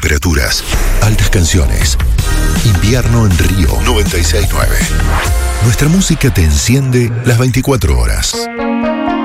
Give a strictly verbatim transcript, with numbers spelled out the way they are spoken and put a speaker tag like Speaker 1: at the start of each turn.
Speaker 1: temperaturas, altas canciones. Invierno en Río noventa y seis punto nueve. Nuestra música te enciende las veinticuatro horas.